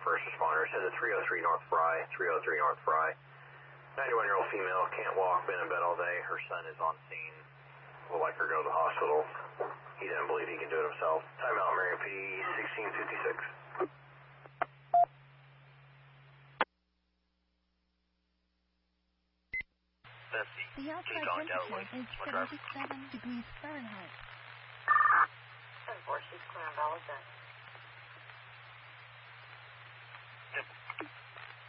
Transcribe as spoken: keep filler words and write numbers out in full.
first responders head to three oh three North Fry, three oh three North Fry. ninety-one-year-old female, can't walk, been in bed all day. Her son is on scene. Would like her to go to the hospital. He doesn't believe he can do it himself. Timeout, Marion P D, sixteen fifty-six. The outside temperature is seventy-seven degrees Fahrenheit. ten four, she's clear on Valley.